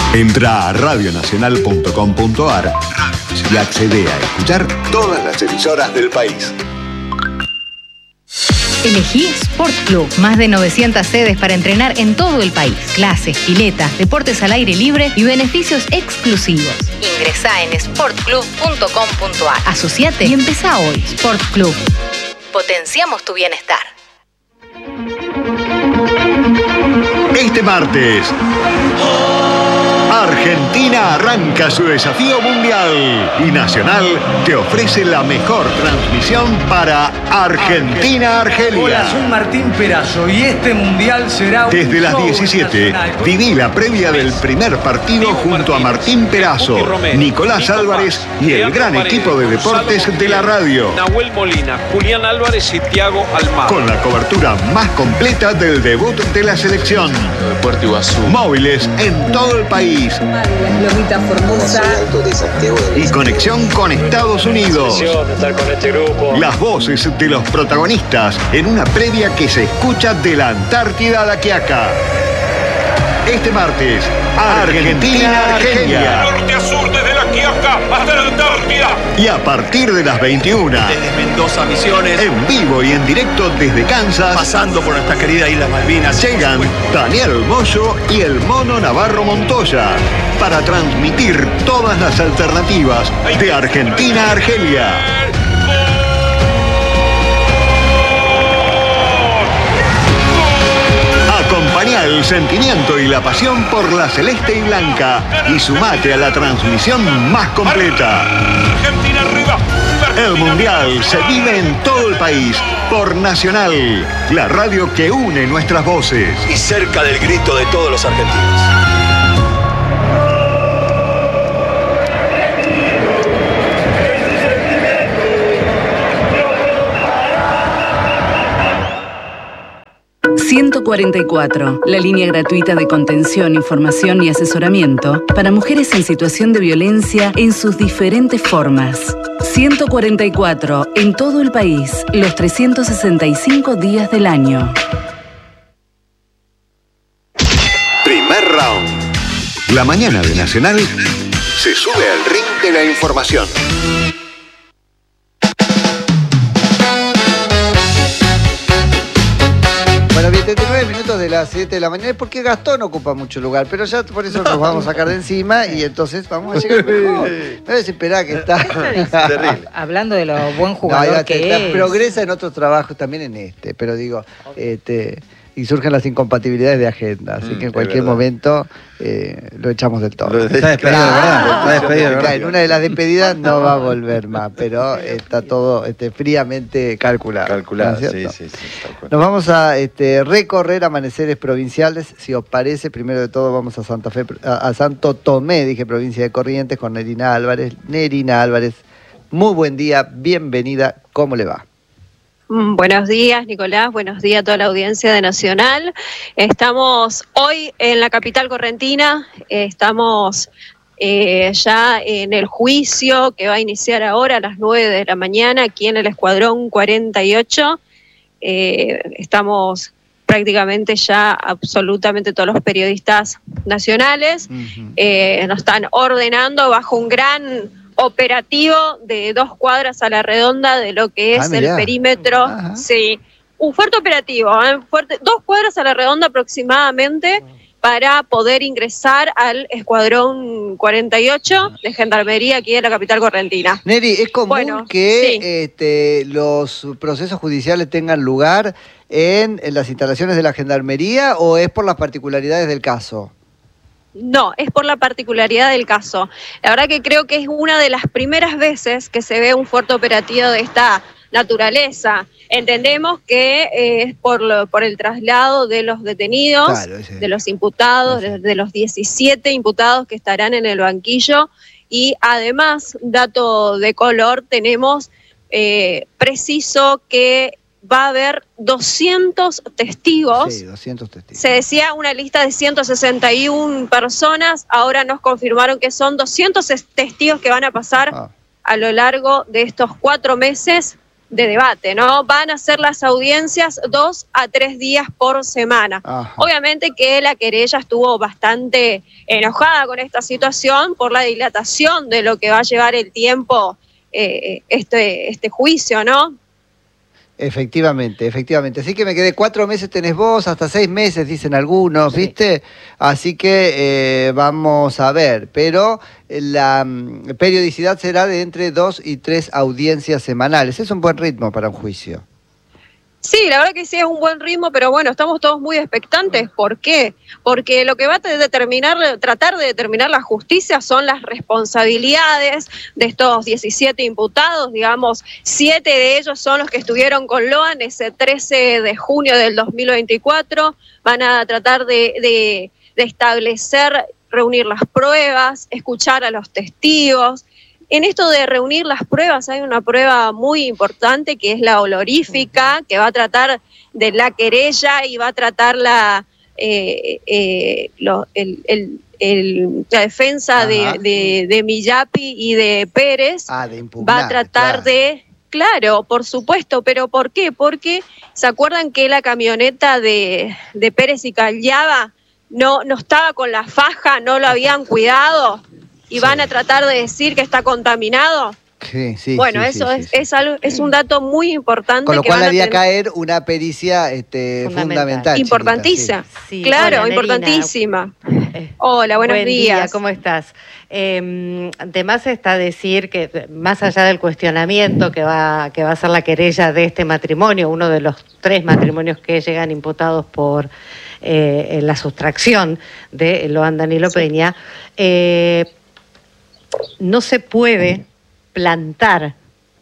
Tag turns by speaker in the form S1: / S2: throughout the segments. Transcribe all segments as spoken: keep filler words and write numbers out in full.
S1: Entra a radio nacional punto com punto ar y accede a escuchar todas las emisoras del país.
S2: Elegí Sport Club. Más de novecientas sedes para entrenar en todo el país. Clases, piletas, deportes al aire libre y beneficios exclusivos. Ingresá en sport club punto com punto ar. Asociate y empezá hoy. Sport Club. Potenciamos tu bienestar.
S1: Este martes, Argentina arranca su desafío mundial y Nacional te ofrece la mejor transmisión para Argentina-Argelia.
S3: Hola, soy Martín Perazo y este mundial será un
S1: Desde las diecisiete, viví la previa del primer partido junto a Martín Perazo, Nicolás Álvarez y el gran equipo de deportes de la radio.
S4: Nahuel Molina, Julián Álvarez y Thiago Almada.
S1: Con la cobertura más completa del debut de la selección.
S4: Puerto Iguazú.
S1: Móviles en todo el país.
S5: Lomita Formosa.
S1: Y conexión con Estados Unidos. Las voces de los protagonistas en una previa que se escucha de la Antártida a la Quiaca. Este martes, Argentina-Argelia.
S4: Norte a sur desde la Quiaca hasta la Antártida.
S1: Y a partir de las veintiuna.
S3: Desde Mendoza, Misiones.
S1: En vivo y en directo desde Kansas.
S3: Pasando por nuestra querida Isla Malvinas.
S1: Llegan Daniel Moyo y el Mono Navarro Montoya para transmitir todas las alternativas de Argentina-Argelia. Acompañá el sentimiento y la pasión por la celeste y blanca y sumate a la transmisión más completa.
S4: Argentina arriba.
S1: El Mundial se vive en todo el país por Nacional, la radio que une nuestras voces.
S3: Y cerca del grito de todos los argentinos.
S6: ciento cuarenta y cuatro, la línea gratuita de contención, información y asesoramiento para mujeres en situación de violencia en sus diferentes formas. ciento cuarenta y cuatro, en todo el país, los trescientos sesenta y cinco días del año.
S1: Primer round. La mañana de Nacional se sube al ring de la información.
S7: Bueno, veintinueve minutos de las siete de la mañana, porque Gastón ocupa mucho lugar, pero ya por eso nos vamos a sacar de encima y entonces vamos a llegar mejor. No desesperá que está.
S5: Terrible. Hablando de lo buen jugador
S7: no,
S5: que
S7: está,
S5: es.
S7: Progresa en otros trabajos, también en este, pero digo, este, y surgen las incompatibilidades de agenda, así mm, que en cualquier momento eh, lo echamos del todo.
S8: Está despedido, ¿verdad? Está despedido, ¿verdad?
S7: En una de las despedidas no va a volver más, pero está todo este, fríamente calculado.
S8: Calculado,
S7: ¿no es
S8: sí,
S7: cierto?
S8: sí, sí.
S7: Nos vamos a este, recorrer amaneceres provinciales, si os parece. Primero de todo vamos a Santa Fe, a, a Santo Tomé, dije provincia de Corrientes, con Nerina Álvarez. Nerina Álvarez, muy buen día, bienvenida, ¿cómo le va?
S9: Buenos días, Nicolás. Buenos días a toda la audiencia de Nacional. Estamos hoy en la capital correntina. Estamos eh, ya en el juicio que va a iniciar ahora a las nueve de la mañana aquí en el Escuadrón cuarenta y ocho. Eh, estamos prácticamente ya absolutamente todos los periodistas nacionales. Uh-huh. eh, nos están ordenando bajo un gran operativo de dos cuadras a la redonda de lo que es ah, el perímetro. Ajá. Sí, un fuerte operativo, ¿eh? fuerte, dos cuadras a la redonda aproximadamente para poder ingresar al Escuadrón cuarenta y ocho de Gendarmería aquí en la capital correntina.
S7: Neri, ¿es común
S9: bueno,
S7: que
S9: sí.
S7: este, los procesos judiciales tengan lugar en, en las instalaciones de la Gendarmería o es por las particularidades del caso?
S9: No, es por la particularidad del caso. La verdad que creo que es una de las primeras veces que se ve un fuerte operativo de esta naturaleza. Entendemos que eh, es por, lo, por el traslado de los detenidos, claro, de los imputados, de, de los diecisiete imputados que estarán en el banquillo. Y además, dato de color, tenemos eh, preciso que va a haber doscientos testigos.
S7: Sí, doscientos testigos.
S9: Se decía una lista de ciento sesenta y una personas, ahora nos confirmaron que son doscientos testigos que van a pasar ah. a lo largo de estos cuatro meses de debate, ¿no? Van a ser las audiencias dos a tres días por semana. Ajá. Obviamente que la querella estuvo bastante enojada con esta situación por la dilatación de lo que va a llevar el tiempo eh, este, este juicio, ¿no?
S7: Efectivamente, efectivamente. Así que me quedé cuatro meses tenés vos, hasta seis meses dicen algunos, sí. ¿Viste? Así que eh, vamos a ver. Pero la um, periodicidad será de entre dos y tres audiencias semanales. Es un buen ritmo para un juicio.
S9: Sí, la verdad que sí es un buen ritmo, pero bueno, estamos todos muy expectantes. ¿Por qué? Porque lo que va a determinar, tratar de determinar la justicia son las responsabilidades de estos diecisiete imputados, digamos, siete de ellos son los que estuvieron con Loan ese trece de junio del dos mil veinticuatro, van a tratar de, de, de establecer, reunir las pruebas, escuchar a los testigos. En esto de reunir las pruebas hay una prueba muy importante que es la olorífica, que va a tratar de la querella y va a tratar la, eh, eh, lo, el, el, el, la defensa de, de, de Millapi y de Pérez.
S7: Ah, de impugnar,
S9: va a tratar claro. de... Claro, por supuesto, pero ¿por qué? Porque ¿se acuerdan que la camioneta de, de Pérez y Callaba no, no estaba con la faja, no lo habían cuidado? ¿Y van sí. a tratar de decir que está contaminado?
S7: Sí, sí.
S9: Bueno,
S7: sí,
S9: eso
S7: sí,
S9: es,
S7: sí.
S9: es, algo, es un dato muy importante.
S7: Con lo
S9: que
S7: cual
S9: van
S7: haría
S9: a tener...
S7: caer una pericia este, fundamental. fundamental
S9: Importantísima.
S7: Sí.
S9: Sí. Claro, hola, importantísima. Eh, Hola, buenos
S5: buen
S9: días.
S5: Día, ¿cómo estás? Eh, además está decir que, más allá del cuestionamiento que va, que va a ser la querella de este matrimonio, uno de los tres matrimonios que llegan imputados por eh, la sustracción de Loan Danilo sí. Peña, eh, no se puede plantar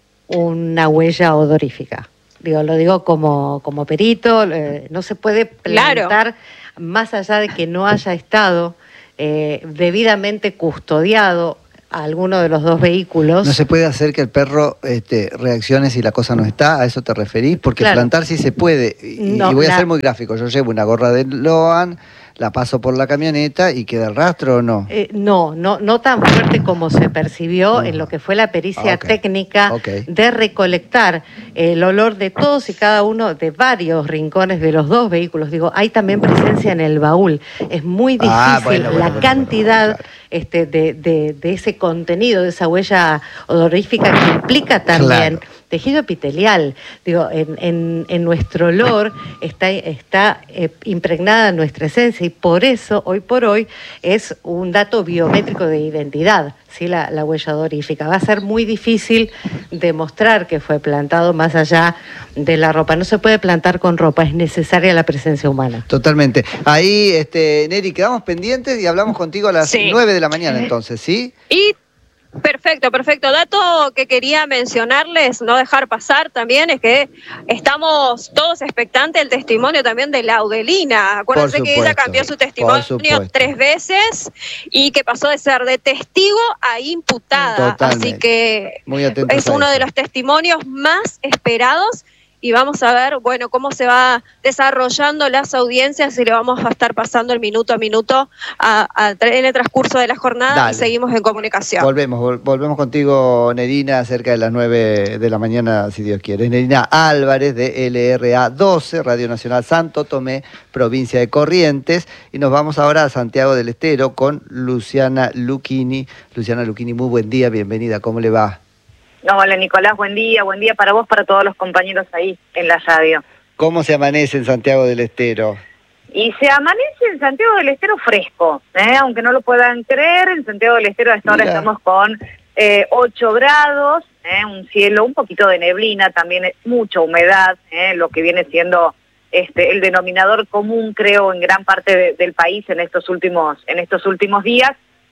S5: una huella odorífica. Digo, lo digo como, como perito, eh, no se puede plantar, claro. más allá de que no haya estado eh, debidamente custodiado a alguno de los dos vehículos.
S7: No se puede hacer que el perro este, reaccione si la cosa no está, ¿a eso te referís? Porque claro. plantar sí se puede. Y, no, y voy la... a ser muy gráfico, yo llevo una gorra de Loan, la paso por la camioneta y queda el rastro o no.
S5: Eh, no, no, no tan fuerte como se percibió uh-huh. en lo que fue la pericia okay. técnica okay. de recolectar el olor de todos y cada uno de varios rincones de los dos vehículos. Digo, hay también presencia en el baúl. Es muy difícil ah, bueno, bueno, la bueno, cantidad bueno, claro. este, de, de, de ese contenido, de esa huella odorífica que implica también claro. tejido epitelial. Digo, en, en, en nuestro olor está, está eh, impregnada nuestra esencia y por eso, hoy por hoy, es un dato biométrico de identidad, ¿sí? la, la huella odorífica. Va a ser muy difícil demostrar que fue plantado más allá de la ropa. No se puede plantar con ropa, es necesaria la presencia humana.
S7: Totalmente. Ahí, este, Neri, quedamos pendientes y hablamos contigo a las sí. nueve de la mañana entonces, ¿sí?
S9: Y Perfecto, perfecto. Dato que quería mencionarles, no dejar pasar también, es que estamos todos expectantes del testimonio también de Laudelina. Acuérdense que ella cambió su testimonio tres veces y que pasó de ser de testigo a imputada. Totalmente. Así que es uno de los testimonios más esperados. Y vamos a ver, bueno, cómo se va desarrollando las audiencias y le vamos a estar pasando el minuto a minuto a, a, en el transcurso de la jornada. Dale. Y seguimos en comunicación.
S7: Volvemos, vol volvemos contigo, Nerina, cerca de las nueve de la mañana, si Dios quiere. Nerina Álvarez, de L R A doce, Radio Nacional Santo Tomé, provincia de Corrientes. Y nos vamos ahora a Santiago del Estero con Luciana Lucchini. Luciana Lucchini, muy buen día, bienvenida, ¿cómo le va?
S10: No, hola Nicolás, buen día, buen día para vos, para todos los compañeros ahí en la radio.
S7: ¿Cómo se amanece en Santiago del Estero?
S10: Y se amanece en Santiago del Estero fresco, ¿eh? Aunque no lo puedan creer, en Santiago del Estero a esta hora Mira. estamos con eh, ocho grados, ¿eh? Un cielo, un poquito de neblina, también mucha humedad, ¿eh? Lo que viene siendo este el denominador común, creo, en gran parte de, del país en estos últimos, en estos últimos días.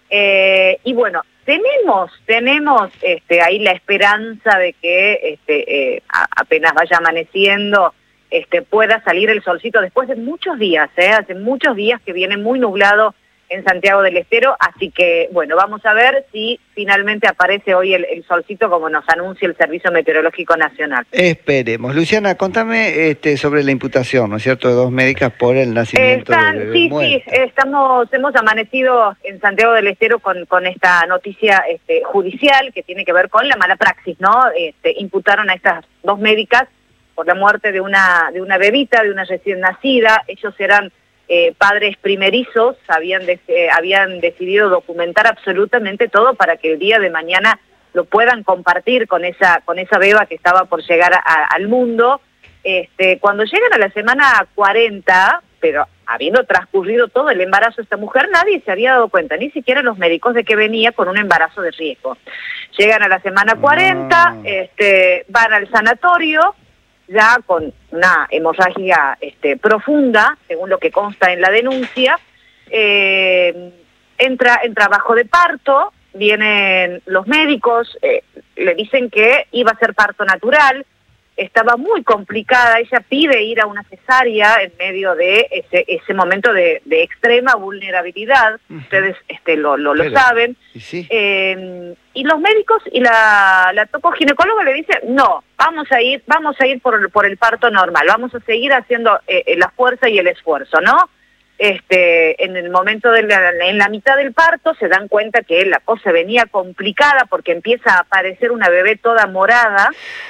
S10: Eh, y bueno, tenemos tenemos este, ahí la esperanza de que este, eh, a, apenas vaya amaneciendo este, pueda salir el solcito después de muchos días, ¿eh? Hace muchos días que viene muy nublado en Santiago del Estero, así que, bueno, vamos a ver si finalmente aparece hoy el, el solcito como nos anuncia el Servicio Meteorológico Nacional.
S7: Esperemos. Luciana, contame este, sobre la imputación, ¿no es cierto?, de dos médicas por el nacimiento
S10: Están,
S7: de bebé
S10: sí,
S7: muerto.
S10: sí, estamos, hemos amanecido en Santiago del Estero con, con esta noticia este, judicial que tiene que ver con la mala praxis, ¿no? Este, imputaron a estas dos médicas por la muerte de una, de una bebita, de una recién nacida. Ellos eran Eh, padres primerizos, habían, de, eh, habían decidido documentar absolutamente todo para que el día de mañana lo puedan compartir con esa, con esa beba que estaba por llegar a, a, al mundo. Este, cuando llegan a la semana cuarenta, pero habiendo transcurrido todo el embarazo de esta mujer, nadie se había dado cuenta, ni siquiera los médicos, de que venía con un embarazo de riesgo. Llegan a la semana cuarenta, ah. este, van al sanatorio, ya con una hemorragia este, profunda, según lo que consta en la denuncia, eh, entra en trabajo de parto, vienen los médicos, eh, le dicen que iba a ser parto natural, estaba muy complicada, ella pide ir a una cesárea en medio de ese, ese momento de, de extrema vulnerabilidad, uh-huh. ustedes este, lo, lo, lo saben,
S7: ¿y, sí?
S10: eh, y los médicos y la, la tocoginecóloga le dicen, no, vamos a ir, vamos a ir por, por el parto normal, vamos a seguir haciendo eh, la fuerza y el esfuerzo, ¿no? Este, en el momento de la, en la mitad del parto se dan cuenta que la cosa venía complicada porque empieza a aparecer una bebé toda morada.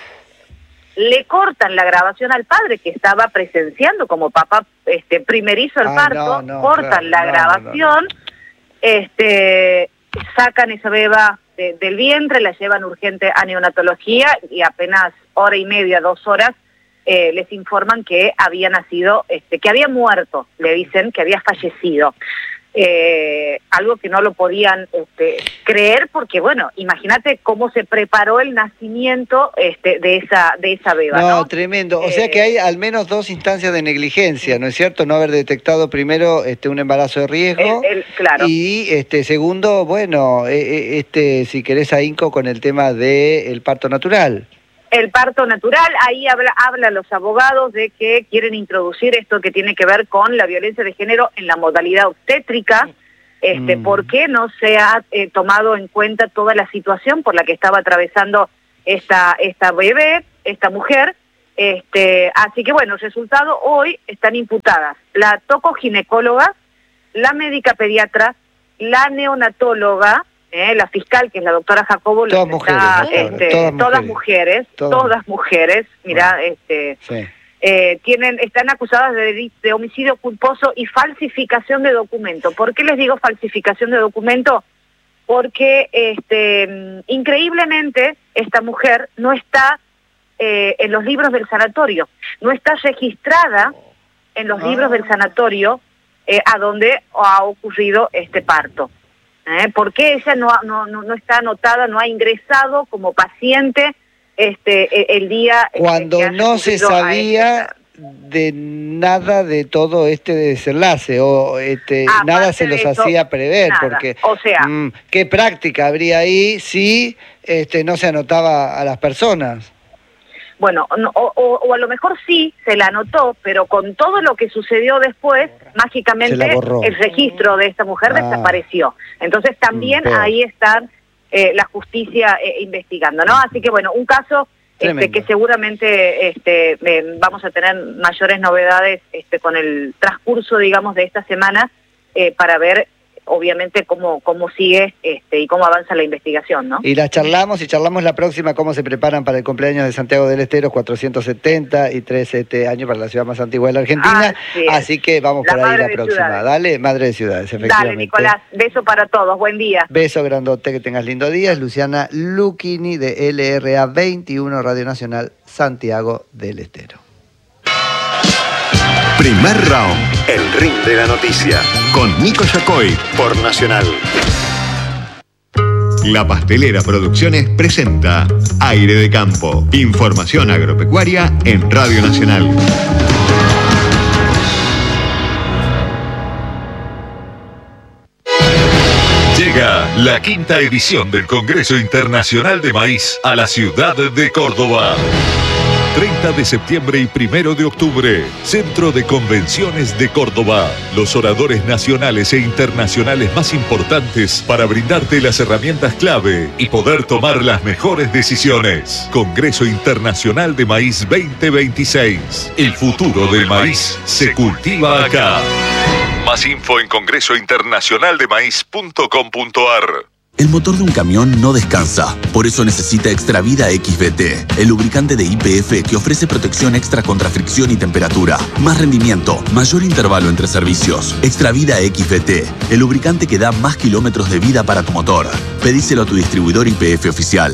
S10: Le cortan la grabación al padre que estaba presenciando como papá este, primerizo el ah, parto, no, no, cortan claro, la no, grabación, no, no. Este, sacan esa beba de, del vientre, la llevan urgente a neonatología y apenas hora y media, dos horas, eh, les informan que había nacido, este, que había muerto, le dicen que había fallecido. Eh, algo que no lo podían este, creer porque, bueno, imagínate cómo se preparó el nacimiento este, de esa de esa beba, ¿no?
S7: No, tremendo. O eh, sea que hay al menos dos instancias de negligencia, ¿no es cierto? No haber detectado primero este, un embarazo de riesgo
S10: el, el, claro.
S7: y este segundo, bueno, eh, este si querés ahínco con el tema del parto natural.
S10: El parto natural, ahí habla, habla los abogados de que quieren introducir esto que tiene que ver con la violencia de género en la modalidad obstétrica, este, mm. ¿por qué no se ha eh, tomado en cuenta toda la situación por la que estaba atravesando esta, esta bebé, esta mujer? Este, así que bueno, resultado, hoy están imputadas la tocoginecóloga, la médica pediatra, la neonatóloga, Eh, la fiscal, que es la doctora Jacobo,
S7: todas mujeres,
S10: está,
S7: ¿no?
S10: este,
S7: todas,
S10: todas
S7: mujeres,
S10: mujeres, todas, todas mujeres, mira, bueno, este, sí. eh, tienen, están acusadas de, de homicidio culposo y falsificación de documento. ¿Por qué les digo falsificación de documento? Porque este, increíblemente esta mujer no está eh, en los libros del sanatorio, no está registrada en los ah. libros del sanatorio eh, a donde ha ocurrido este parto. ¿Eh? ¿Por qué ella no, no, no, no está anotada, no ha ingresado como paciente este, el día...
S7: Cuando este, no se sabía de nada de todo este desenlace, o este, nada se los eso, hacía prever,
S10: nada.
S7: Porque
S10: o sea,
S7: mmm, ¿qué práctica habría ahí si este, no se anotaba a las personas?
S10: Bueno, no, o, o, o a lo mejor sí se la anotó, pero con todo lo que sucedió después, mágicamente el registro de esta mujer ah. desapareció. Entonces también mm, ahí está eh, la justicia eh, investigando, ¿no? Así que bueno, un caso este, que seguramente este, eh, vamos a tener mayores novedades este, con el transcurso, digamos, de esta semana eh, para ver obviamente cómo, cómo sigue este, y cómo avanza la investigación, ¿no?
S7: Y la charlamos, y charlamos la próxima, cómo se preparan para el cumpleaños de Santiago del Estero, cuatrocientos setenta y tres este año para la ciudad más antigua de la Argentina, así, así que vamos la por ahí la próxima. Ciudades. Dale, Madre de Ciudades, efectivamente.
S10: Dale, Nicolás, beso para todos, buen día.
S7: Beso grandote, que tengas lindo día. Es Luciana Lucchini de L R A veintiuno, Radio Nacional, Santiago del Estero.
S1: Primer round, el ring de la noticia, con Nico Yacoy por Nacional. La Pastelera Producciones presenta Aire de Campo, información agropecuaria en Radio Nacional.
S11: Llega la quinta edición del Congreso Internacional de Maíz a la ciudad de Córdoba. treinta de septiembre y primero de octubre. Centro de Convenciones de Córdoba. Los oradores nacionales e internacionales más importantes para brindarte las herramientas clave y poder tomar las mejores decisiones. Congreso Internacional de Maíz veinte veintiséis. El futuro del maíz se cultiva acá. Más info en congreso internacional de maíz punto com punto a r.
S12: El motor de un camión no descansa, por eso necesita Extravida X V T, el lubricante de Y P F que ofrece protección extra contra fricción y temperatura, más rendimiento, mayor intervalo entre servicios. Extravida X V T, el lubricante que da más kilómetros de vida para tu motor. Pedíselo a tu distribuidor Y P F oficial.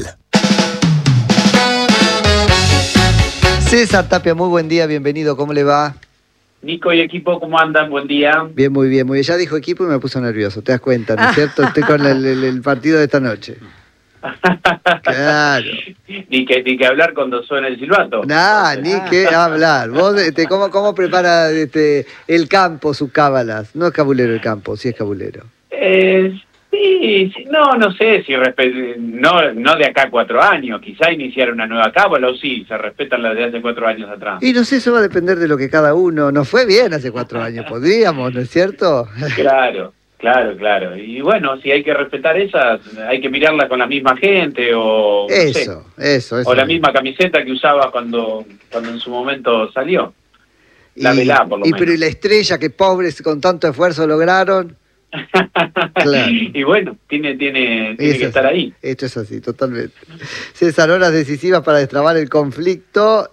S7: César Tapia, muy buen día, bienvenido, ¿cómo le va?
S13: Nico y equipo, ¿cómo andan? Buen día.
S7: Bien, muy bien, muy bien. Ya dijo equipo y me puso nervioso, te das cuenta, ¿no es cierto? Estoy con el, el, el partido de esta noche. Claro.
S13: Ni que, ni que hablar cuando suena el silbato.
S7: Nah, ni que hablar. Vos, este, ¿cómo, cómo prepara este, el campo sus cábalas? No es cabulero el campo, sí es cabulero.
S13: Eh, sí, sí, no, no sé si respe- no, no de acá a cuatro años, quizá iniciar una nueva cábala o sí, se respetan las de hace cuatro años atrás.
S7: Y no sé, eso va a depender de lo que cada uno. Nos fue bien hace cuatro años, podríamos, ¿no es cierto?
S13: Claro. Claro, claro. Y bueno, si hay que respetar esas, hay que mirarlas con la misma gente o... No
S7: eso,
S13: sé,
S7: eso, eso.
S13: o la misma camiseta que usaba cuando, cuando en su momento salió. La
S7: y,
S13: velá, por lo
S7: y,
S13: menos.
S7: Pero y la estrella que pobres con tanto esfuerzo lograron... Claro.
S13: Y bueno, tiene, tiene, tiene que estar ahí.
S7: Esto es así, totalmente. César, horas decisivas para destrabar el conflicto.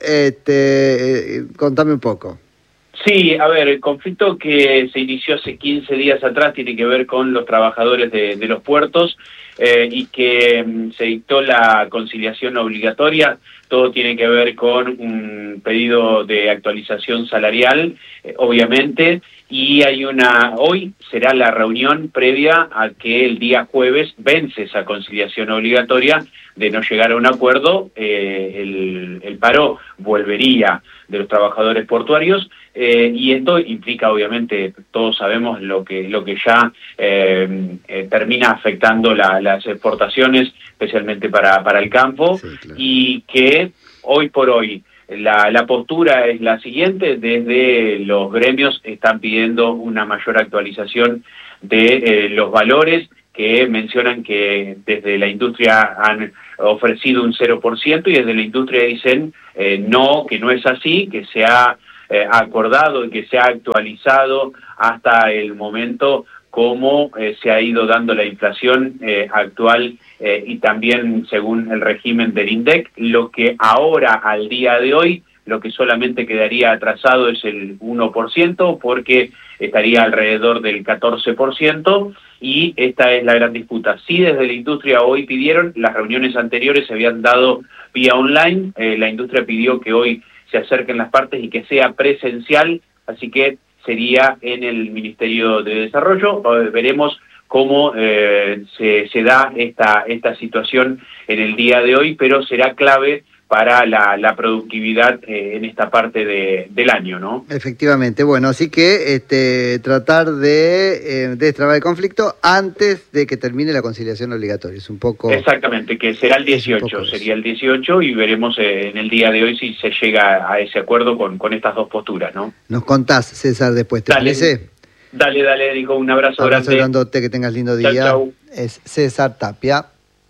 S7: Este, eh, contame un poco.
S13: Sí, a ver, el conflicto que se inició hace quince días atrás tiene que ver con los trabajadores de, de los puertos eh, y que mm, se dictó la conciliación obligatoria. Todo tiene que ver con un pedido de actualización salarial, eh, obviamente, y hay una, hoy será la reunión previa a que el día jueves vence esa conciliación obligatoria. De no llegar a un acuerdo, eh, el, el paro volvería de los trabajadores portuarios, eh, y esto implica, obviamente, todos sabemos lo que lo que ya eh, eh, termina afectando la, las exportaciones, especialmente para, para el campo, sí, claro. Y que hoy por hoy la, la postura es la siguiente: desde los gremios están pidiendo una mayor actualización de eh, los valores, que mencionan que desde la industria han ofrecido un cero por ciento y desde la industria dicen eh, no, que no es así, que se ha eh, acordado y que se ha actualizado hasta el momento cómo eh, se ha ido dando la inflación eh, actual eh, y también según el régimen del INDEC, lo que ahora al día de hoy, lo que solamente quedaría atrasado es el uno por ciento porque estaría alrededor del catorce por ciento. Y esta es la gran disputa. Sí, desde la industria hoy pidieron, las reuniones anteriores se habían dado vía online, eh, la industria pidió que hoy se acerquen las partes y que sea presencial, así que sería en el Ministerio de Desarrollo. Eh, veremos cómo eh, se, se da esta, esta situación en el día de hoy, pero será clave para la, la productividad eh, en esta parte de, del año, ¿no?
S7: Efectivamente, bueno, así que este, tratar de eh, destrabar el conflicto antes de que termine la conciliación obligatoria, es un poco...
S13: Exactamente, que será el dieciocho, sería el dieciocho y veremos eh, en el día de hoy si se llega a ese acuerdo con, con estas dos posturas, ¿no?
S7: Nos contás, César, después, ¿te
S13: dale,
S7: parece?
S13: Dale, dale, digo, un abrazo,
S7: abrazo
S13: grande.
S7: grandote, que tengas lindo día.
S13: Chau, chau.
S7: Es César Tapia.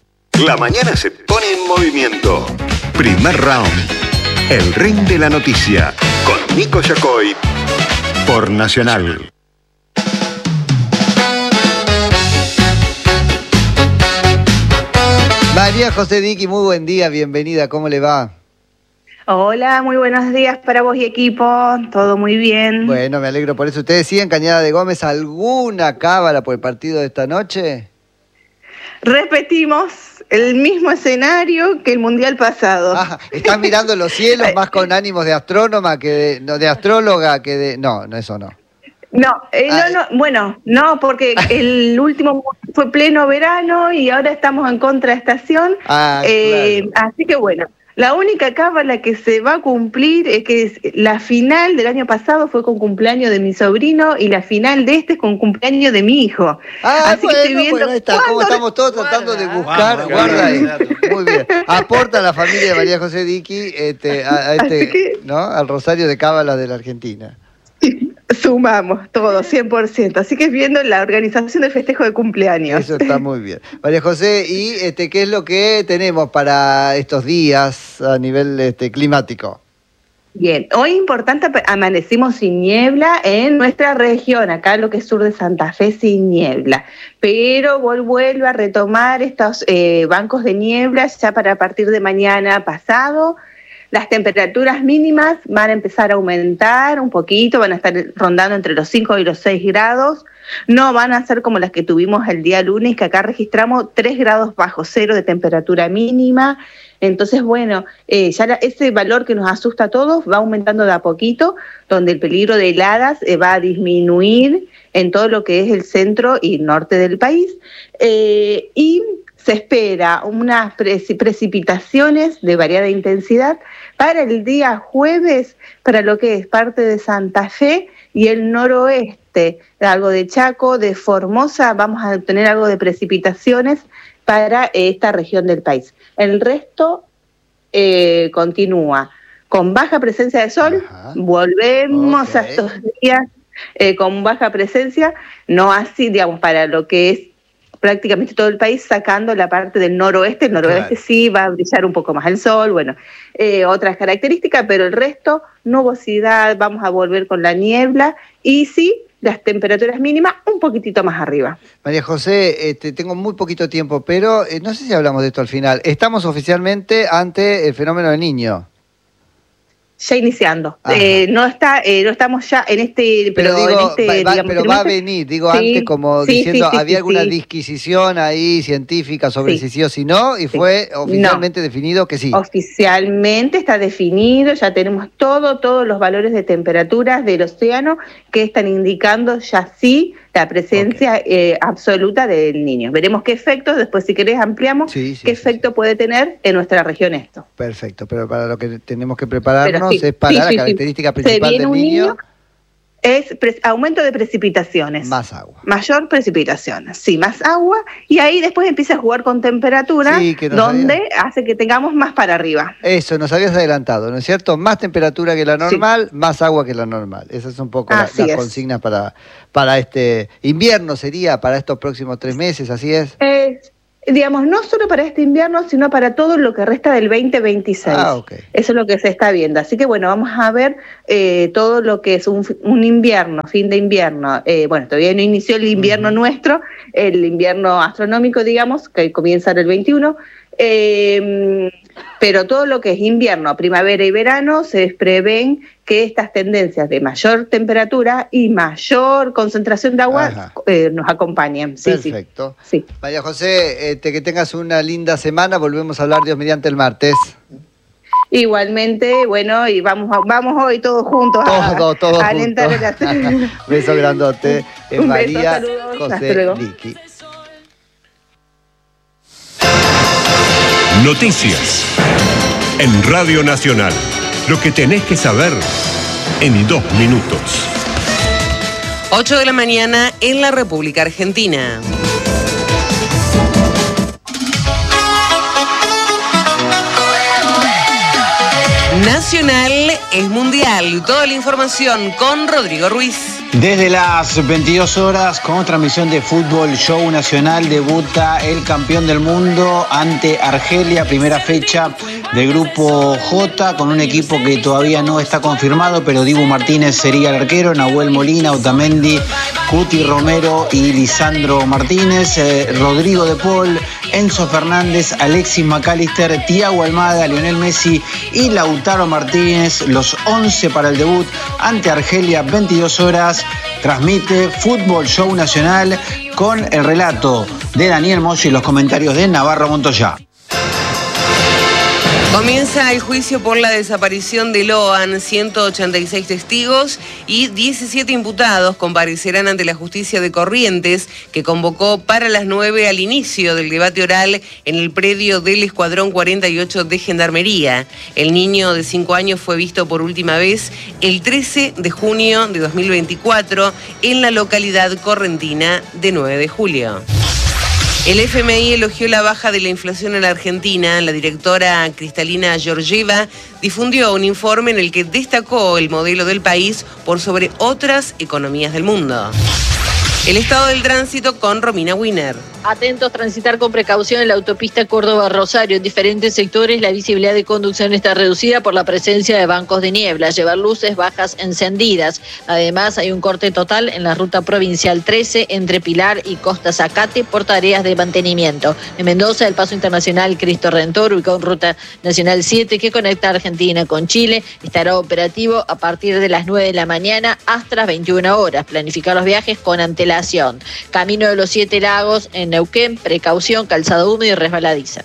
S1: La mañana se pone en movimiento. Primer round. El ring de la noticia. Con Nico Yacoy. Por Nacional.
S7: María José Diqui, muy buen día, bienvenida, ¿cómo le va?
S14: Hola, muy buenos días para vos y equipo, todo muy bien.
S7: Bueno, me alegro por eso. ¿Ustedes siguen, Cañada de Gómez, alguna cábala por el partido de esta noche?
S14: Repetimos el mismo escenario que el Mundial pasado.
S7: Ah, ¿estás mirando los cielos más con ánimos de astrónoma que de, no, de astróloga que de... No, no, eso no.
S14: No, eh, ah, no, no, bueno, no, porque el último fue pleno verano y ahora estamos en contraestación,
S7: ah,
S14: eh,
S7: claro.
S14: Así que bueno, La única cábala que se va a cumplir es que la final del año pasado fue con cumpleaños de mi sobrino y la final de este es con cumpleaños de mi hijo.
S7: Ah,
S14: Así
S7: bueno,
S14: que estoy viendo
S7: bueno, ahí está. Como estamos todos tratando de buscar, guarda, guarda ahí. Muy bien. Aporta a la familia de María José Diqui este, a, a este, que, ¿no? al Rosario de Cábala de la Argentina.
S14: Sumamos todo, cien por ciento. Así que viendo la organización del festejo de cumpleaños.
S7: Eso está muy bien. María José, ¿y este, qué es lo que tenemos para estos días a nivel este, climático?
S14: Bien, hoy importante, amanecimos sin niebla en nuestra región, acá lo que es sur de Santa Fe sin niebla, pero vuelve a retomar estos eh, bancos de niebla ya para a partir de mañana pasado. Las temperaturas mínimas van a empezar a aumentar un poquito, van a estar rondando entre los cinco y los seis grados. No van a ser como las que tuvimos el día lunes, que acá registramos tres grados bajo cero de temperatura mínima. Entonces, bueno, eh, ya la, ese valor que nos asusta a todos va aumentando de a poquito, donde el peligro de heladas eh, va a disminuir en todo lo que es el centro y norte del país. Eh, y se espera unas precipitaciones de variada intensidad para el día jueves, para lo que es parte de Santa Fe y el noroeste, algo de Chaco, de Formosa, vamos a tener algo de precipitaciones para esta región del país. El resto eh, continúa con baja presencia de sol. Ajá. Volvemos okay. a estos días eh, con baja presencia, no así, digamos, para lo que es prácticamente todo el país, sacando la parte del noroeste. El noroeste claro. sí va a brillar un poco más el sol, bueno, eh, otras características, pero el resto, nubosidad, vamos a volver con la niebla y sí, las temperaturas mínimas un poquitito más arriba.
S7: María José, este, tengo muy poquito tiempo, pero eh, no sé si hablamos de esto al final. Estamos oficialmente ante el fenómeno del Niño.
S14: Ya iniciando. Eh, no está, eh, no estamos ya en este...
S7: Pero,
S14: pero
S7: digo,
S14: en este,
S7: va,
S14: digamos,
S7: pero va a venir, digo, sí, antes como
S14: sí,
S7: diciendo,
S14: sí, sí,
S7: había
S14: sí,
S7: alguna
S14: sí.
S7: disquisición ahí científica sobre sí. si sí o si no, y sí. fue oficialmente no. definido que sí.
S14: Oficialmente está definido, ya tenemos todo, todos los valores de temperaturas del océano que están indicando ya sí la presencia okay. eh, absoluta del Niño. Veremos qué efectos, después si querés ampliamos, sí, sí, qué sí, efecto sí. puede tener en nuestra región esto.
S7: Perfecto, pero para lo que tenemos que prepararnos sí, es para sí, la sí, característica sí. principal del
S14: un
S7: niño.
S14: niño es pre- aumento de precipitaciones.
S7: Más agua.
S14: Mayor precipitaciones, sí, más agua, y ahí después empieza a jugar con temperatura, sí, donde había... hace que tengamos más para arriba.
S7: Eso, nos habías adelantado, ¿no es cierto? Más temperatura que la normal, sí. más agua que la normal. Esas son un poco la, las es. consignas para, para este invierno, sería para estos próximos tres meses, ¿así es?
S14: Es... Digamos, no solo para este invierno, sino para todo lo que resta del veinte veintiséis.
S7: Ah, okay.
S14: Eso es lo que se está viendo. Así que, bueno, vamos a ver eh, todo lo que es un, un invierno, fin de invierno. Eh, bueno, todavía no inició el invierno uh-huh. nuestro, el invierno astronómico, digamos, que comienza en el veintiuno. Eh, pero todo lo que es invierno, primavera y verano, se prevén que estas tendencias de mayor temperatura y mayor concentración de agua eh, nos acompañen. Sí,
S7: perfecto.
S14: Sí.
S7: María José, este, que tengas una linda semana. Volvemos a hablar, Dios mediante, el martes.
S14: Igualmente, bueno, y vamos vamos hoy todos juntos a,
S7: todo, todo
S14: a alentar el
S7: juntos. Beso grandote.
S14: Un
S7: María
S14: beso,
S7: José Diqui.
S15: Noticias en Radio Nacional. Lo que tenés que saber en dos minutos.
S16: ocho de la mañana en la República Argentina. Nacional es mundial. Toda la información con Rodrigo Ruiz.
S17: Desde las veintidós horas, con transmisión de Fútbol Show Nacional, debuta el campeón del mundo ante Argelia, primera fecha del grupo J, con un equipo que todavía no está confirmado, pero Dibu Martínez sería el arquero, Nahuel Molina, Otamendi, Cuti Romero y Lisandro Martínez, eh, Rodrigo de Paul, Enzo Fernández, Alexis McAllister, Thiago Almada, Lionel Messi y Lautaro Martínez, los once para el debut ante Argelia, veintidós horas. Transmite Fútbol Show Nacional con el relato de Daniel Moyo y los comentarios de Navarro Montoya.
S16: Comienza el juicio por la desaparición de Loan. ciento ochenta y seis testigos y diecisiete imputados comparecerán ante la justicia de Corrientes, que convocó para las nueve al inicio del debate oral en el predio del Escuadrón cuarenta y ocho de Gendarmería. El niño de cinco años fue visto por última vez el trece de junio de dos mil veinticuatro en la localidad correntina de nueve de julio. El F M I elogió la baja de la inflación en la Argentina. La directora Cristalina Georgieva difundió un informe en el que destacó el modelo del país por sobre otras economías del mundo. El estado del tránsito con Romina Wiener.
S18: Atentos, transitar con precaución en la autopista Córdoba-Rosario. En diferentes sectores la visibilidad de conducción está reducida por la presencia de bancos de niebla. Llevar luces bajas encendidas. Además, hay un corte total en la ruta provincial trece entre Pilar y Costa Zacate por tareas de mantenimiento. En Mendoza, el paso internacional Cristo Redentor, ubicado en ruta nacional siete que conecta Argentina con Chile, estará operativo a partir de las nueve de la mañana hasta las veintiuna horas. Planificar los viajes con antelación. Camino de los Siete Lagos en Neuquén, precaución, calzado húmedo y resbaladiza.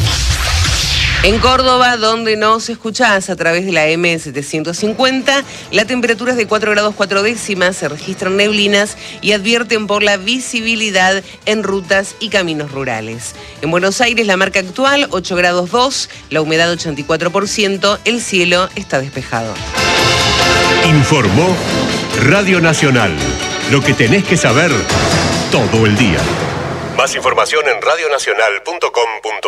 S16: En Córdoba, donde nos escuchás a través de la M setecientos cincuenta, la temperatura es de cuatro grados cuatro décimas, se registran neblinas y advierten por la visibilidad en rutas y caminos rurales. En Buenos Aires, la marca actual, ocho grados dos, la humedad ochenta y cuatro por ciento, el cielo está despejado.
S15: Informó Radio Nacional. Lo que tenés que saber todo el día. Más información en radio nacional punto com punto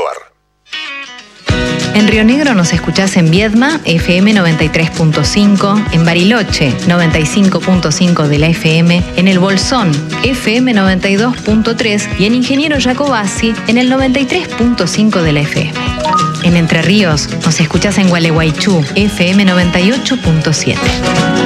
S15: ar.
S2: En Río Negro nos escuchás en Viedma, F M noventa y tres punto cinco, en Bariloche, noventa y cinco punto cinco de la F M, en El Bolsón, F M noventa y dos punto tres y en Ingeniero Jacobasi, en el noventa y tres punto cinco de la F M. En Entre Ríos nos escuchás en Gualeguaychú, F M noventa y ocho punto siete.